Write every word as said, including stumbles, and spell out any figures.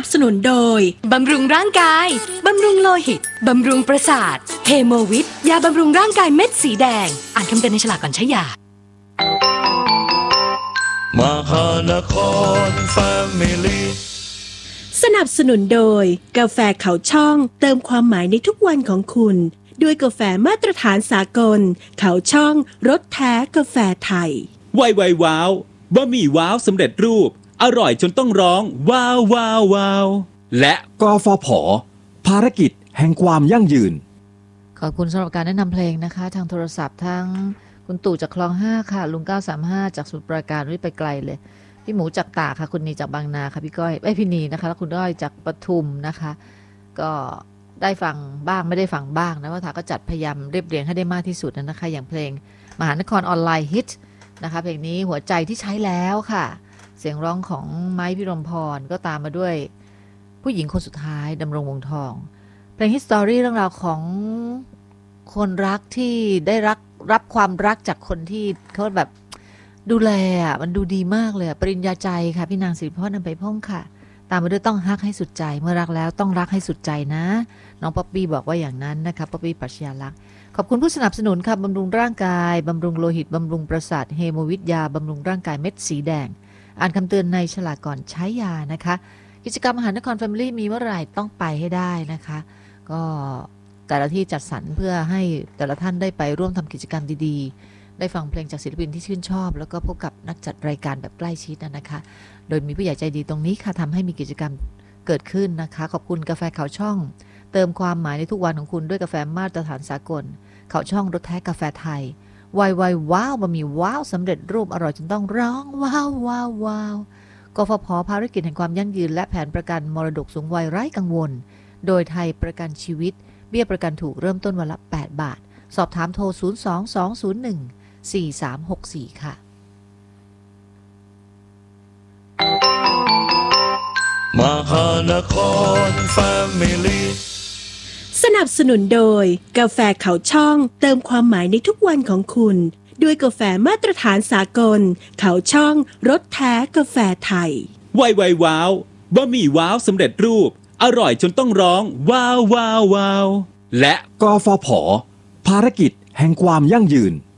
สนุนโดยบำรุงร่างกายบำรุงโลหิตบำรุงประสาทเฮโมวิทยาบำรุงร่างกายเม็ดสีแดงอ่านคำเตือนในฉลากก่อนใช้ยามหานครแฟมิลี่สนับสนุนโดยกาแฟเขาช่องเติมความหมายในทุกวันของคุณด้วยกาแฟมาตรฐานสากลเขาช่องรสแท้กาแฟไทยไวไวว้าวบะหมี่ว้าวสำเร็จรูปอร่อยจนต้องร้องว้าวว้าวว้าวและกฟผ.ภารกิจแห่งความยั่งยืนขอบคุณสำหรับการแนะนำเพลงนะคะทางโทรศัพท์ทั้งคุณตู่จากคลองห้าค่ะลุงเก้าสามห้าจากสมุทรปราการวิ่งไปไกลเลยพี่หมูจากตากค่ะคุณนีจากบางนาค่ะพี่ก้อยไอ้พี่นีนะคะแล้วคุณด้อยจากปทุมนะคะก็ได้ฟังบ้างไม่ได้ฟังบ้างนะว่าทาก็จัดพยายามเรียบเรียงให้ได้มากที่สุดนะคะอย่างเพลงมหานครออนไลน์ฮิตนะคะเพลงนี้หัวใจที่ใช้แล้วค่ะเสียงร้องของไม้พิรมพรก็ตามมาด้วยผู้หญิงคนสุดท้ายดำรงวงทองเพลงฮิสตอรี่เรื่องราวของคนรักที่ได้รักรับความรักจากคนที่เขาแบบดูแลอ่ะมันดูดีมากเลยปริญญาใจค่ะพี่นางสิริพรนำไปพ่องค่ะตามมาด้วยต้องฮักให้สุดใจเมื่อรักแล้วต้องรักให้สุดใจนะน้องป๊อปปี้บอกว่าอย่างนั้นนะคะป๊อปปี้ปรัชญาลักษณ์ขอบคุณผู้สนับสนุนค่ะบำรุงร่างกายบำรุงโลหิตบำรุงประสาทเฮโมวิทยาบำรุงร่างกายเม็ดสีแดงอ่านคำเตือนในฉลากก่อนใช้ยานะคะกิจกรรมมหานครแฟมิลี่มีเมื่อไหร่ต้องไปให้ได้นะคะก็แต่ละที่จัดสรรเพื่อให้แต่ละท่านได้ไปร่วมทำกิจกรรมดีๆได้ฟังเพลงจากศิลปินที่ชื่นชอบแล้วก็พบกับนักจัดรายการแบบใกล้ชิดนะคะโดยมีผู้ใหญ่ใจดีตรงนี้ค่ะทำให้มีกิจกรรมเกิดขึ้นนะคะขอบคุณกาแฟเขาช่องเติมความหมายในทุกวันของคุณด้วยกาแฟมาตรฐานสากลเขาช่องรสแท้กาแฟไทยไวไวว้าวบะหมี่ว้าวสำเร็จรูปอร่อยจนต้องร้องว้าวว้าวว้าวกฟผ.ภารกิจแห่งความยั่งยืนและแผนประกันมรดกสูงวัยไร้กังวลโดยไทยประกันชีวิตเบี้ยประกันถูกเริ่มต้นวันละแปดบาทสอบถามโทรศูนย์ สอง สอง ศูนย์ หนึ่ง สี่ สาม หก สี่ค่ะมหานครแฟมิลี่สนับสนุนโดยกาแฟเขาช่องเติมความหมายในทุกวันของคุณด้วยกาแฟมาตรฐานสากลเขาช่องรสแท้กาแฟไทยไวไวว้าวบะหมี่ว้าวสำเร็จรูปอร่อยจนต้องร้องว้าวว้าวว้าวและกฟผ.ภารกิจแห่งความยั่งยืน